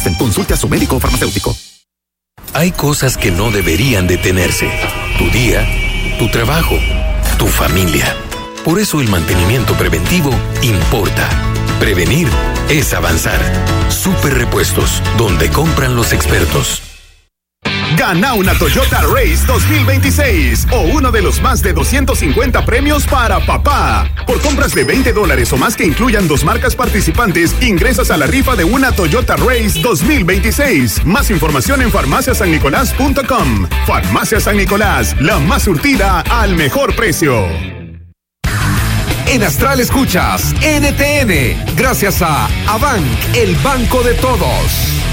existen. Consulte a su médico o farmacéutico. Hay cosas que no deberían detenerse. Tu día, tu trabajo, tu familia. Por eso el mantenimiento preventivo importa. Prevenir es avanzar. Super Repuestos, donde compran los expertos. Gana una Toyota Race 2026 o uno de los más de 250 premios para papá. Por compras de $20 o más que incluyan 2 marcas participantes, ingresas a la rifa de una Toyota Race 2026. Más información en farmaciasannicolás.com. Farmacia San Nicolás, la más surtida al mejor precio. En Astral escuchas NTN, gracias a Abanc, el banco de todos.